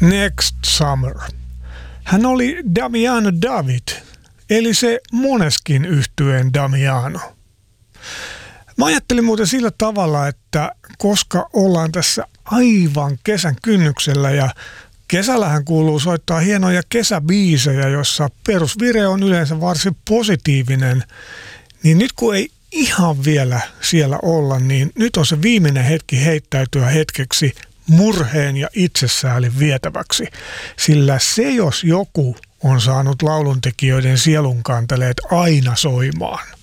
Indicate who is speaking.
Speaker 1: Next Summer. Hän oli Damiano David, eli se Måneskin yhtyeen Damiano. Mä ajattelin muuten sillä tavalla, että koska ollaan tässä aivan kesän kynnyksellä ja kesällähän kuuluu soittaa hienoja kesäbiisejä, jossa perusvire on yleensä varsin positiivinen, niin nyt kun ei ihan vielä siellä olla, niin nyt on se viimeinen hetki heittäytyä hetkeksi murheen ja itsesäälin vietäväksi, sillä se jos joku on saanut lauluntekijöiden sielunkanteleet aina soimaan.